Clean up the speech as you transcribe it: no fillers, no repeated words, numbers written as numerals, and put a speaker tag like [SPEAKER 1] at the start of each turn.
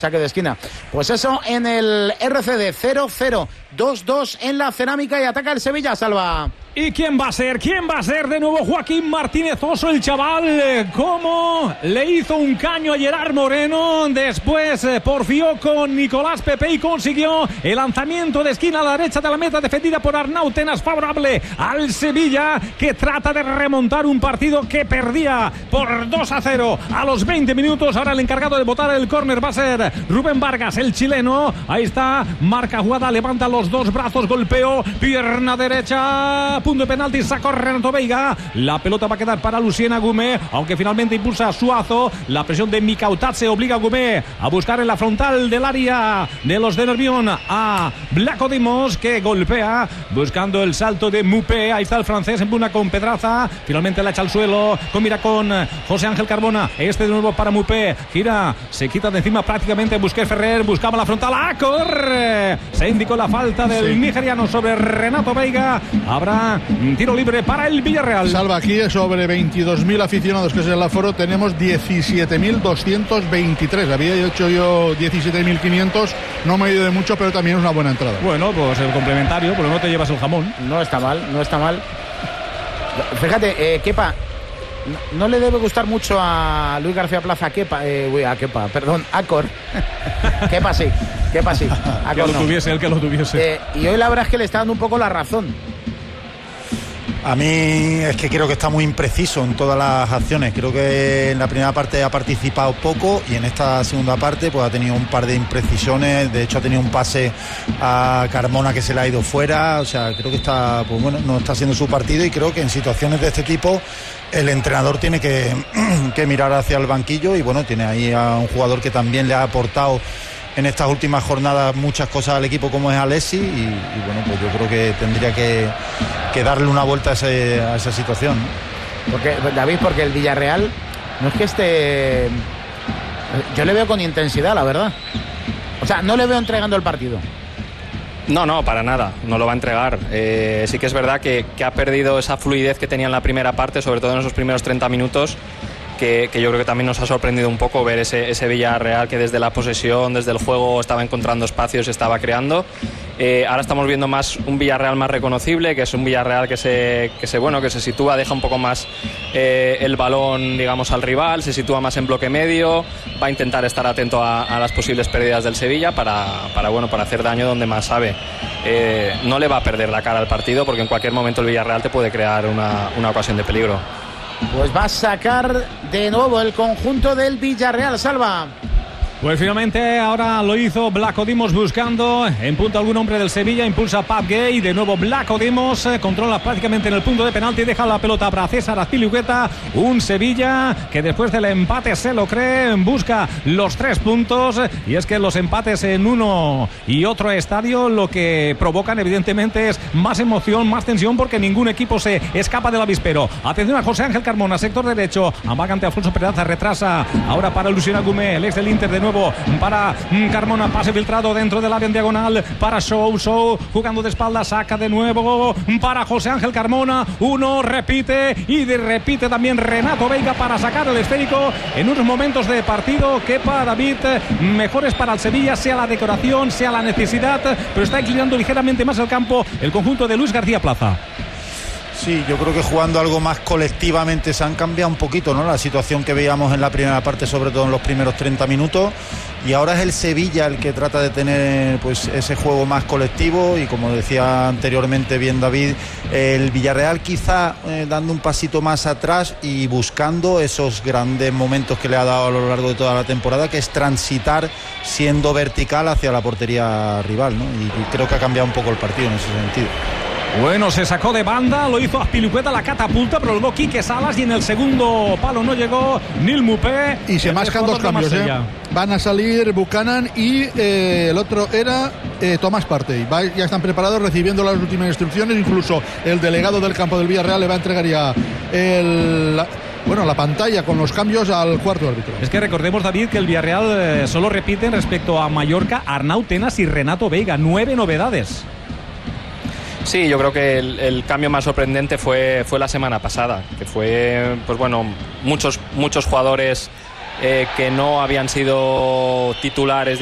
[SPEAKER 1] saque de esquina. Pues eso en el RCD 0-0, 2-2 en la Cerámica y ataca el Sevilla, Salva.
[SPEAKER 2] ¿Y quién va a ser? ¿Quién va a ser de nuevo? Joaquín Martínez Oso, el chaval. ¿Cómo le hizo un caño a Gerard Moreno? Después porfió con Nicolás Pepe y consiguió el lanzamiento de esquina a la derecha de la meta, defendida por Arnau Tenas, favorable al Sevilla, que trata de remontar un partido que perdía por 2-0 a los 20 minutos. Ahora el encargado de botar el córner va a ser Rubén Vargas, el chileno. Ahí está, marca jugada, levanta los dos brazos, golpeo, pierna derecha, punto de penalti, sacó Renato Veiga. La pelota va a quedar para Lucien Agumé, aunque finalmente impulsa Suazo. La presión de Mikautatse obliga a Agumé a buscar en la frontal del área de los de Nervión a Vlaco Dimos, que golpea buscando el salto de Mupé. Ahí está el francés, empuna con Pedraza, finalmente la echa al suelo, mira con José Ángel Carbona. Este de nuevo para Mupé, gira, se quita de encima prácticamente Busquets. Ferrer buscaba la frontal, corre, se indicó la falta del nigeriano sobre Renato Veiga. Habrá un tiro libre para el Villarreal.
[SPEAKER 3] Salva, aquí sobre 22.000 aficionados, que es el aforo, tenemos 17.223. Había hecho yo 17.500, no me he ido de mucho, pero también es una buena entrada.
[SPEAKER 2] Bueno, pues el complementario, pero no te llevas el jamón.
[SPEAKER 1] No está mal, no está mal. Fíjate, Kepa, no le debe gustar mucho a Luis García Plaza a Kepa, Acor. Kepa sí. Acor
[SPEAKER 2] que lo tuviese, el que lo tuviese.
[SPEAKER 1] Y hoy la verdad es que le está dando un poco la razón.
[SPEAKER 4] A mí es que creo que está muy impreciso en todas las acciones. Creo que en la primera parte ha participado poco y en esta segunda parte pues ha tenido un par de imprecisiones. De hecho ha tenido un pase a Carmona que se le ha ido fuera. O sea, creo que está, pues bueno, no está siendo su partido, y creo que en situaciones de este tipo el entrenador tiene que mirar hacia el banquillo, y bueno, tiene ahí a un jugador que también le ha aportado en estas últimas jornadas muchas cosas al equipo, como es Alessi, y bueno, pues yo creo que tendría que darle una vuelta a esa situación, ¿no?
[SPEAKER 1] Porque, David, porque el Villarreal no es que esté, yo le veo con intensidad, la verdad. O sea, no le veo entregando el partido.
[SPEAKER 5] No, para nada, no lo va a entregar. Sí que es verdad que ha perdido esa fluidez que tenía en la primera parte, sobre todo en esos primeros 30 minutos, que yo creo que también nos ha sorprendido un poco ver ese Villarreal que desde la posesión, desde el juego, estaba encontrando espacios, estaba creando. Ahora estamos viendo más un Villarreal más reconocible, que es un Villarreal que se sitúa, deja un poco más el balón, digamos, al rival, se sitúa más en bloque medio, va a intentar estar atento a las posibles pérdidas del Sevilla para hacer daño donde más sabe. No le va a perder la cara al partido, porque en cualquier momento el Villarreal te puede crear una ocasión de peligro.
[SPEAKER 1] Pues va a sacar de nuevo el conjunto del Villarreal, Salva.
[SPEAKER 2] Pues finalmente ahora lo hizo Vlaco Dimos buscando en punto algún hombre del Sevilla, impulsa Pape Gay, de nuevo Vlaco Dimos, controla prácticamente en el punto de penalti, deja la pelota para César Azpilicueta. Un Sevilla que después del empate se lo cree, busca los 3 puntos, y es que los empates en uno y otro estadio lo que provocan evidentemente es más emoción, más tensión, porque ningún equipo se escapa del avispero. Atención a José Ángel Carmona, sector derecho, amagante Alfonso Pedraza, retrasa ahora para Lucien Agumé, el ex del Inter, de nuevo para Carmona, pase filtrado dentro del área en diagonal para Show, jugando de espalda, saca de nuevo para José Ángel Carmona, uno, repite también Renato Veiga para sacar el esférico en unos momentos de partido que, para David, mejores para el Sevilla, sea la decoración, sea la necesidad, pero está inclinando ligeramente más el campo el conjunto de Luis García Plaza.
[SPEAKER 4] Sí, yo creo que jugando algo más colectivamente se han cambiado un poquito, ¿no?, la situación que veíamos en la primera parte, sobre todo en los primeros 30 minutos, y ahora es el Sevilla el que trata de tener pues ese juego más colectivo, y como decía anteriormente bien David, el Villarreal quizá dando un pasito más atrás y buscando esos grandes momentos que le ha dado a lo largo de toda la temporada, que es transitar siendo vertical hacia la portería rival, ¿no? Y creo que ha cambiado un poco el partido en ese sentido.
[SPEAKER 2] Bueno, se sacó de banda, lo hizo Azpilicueta, la catapulta, pero luego Quique Salas, y en el segundo palo no llegó Nil Mupé.
[SPEAKER 3] Y se mascan dos cambios, van a salir Buchanan y el otro era Tomás Partey. Ya están preparados, recibiendo las últimas instrucciones. Incluso el delegado del campo del Villarreal le va a entregar ya la pantalla con los cambios al cuarto árbitro.
[SPEAKER 2] Es que recordemos, David, que el Villarreal solo repiten respecto a Mallorca Arnau Tenas y Renato Veiga. 9 novedades.
[SPEAKER 5] Sí, yo creo que el cambio más sorprendente fue la semana pasada, que fue, pues bueno, muchos jugadores que no habían sido titulares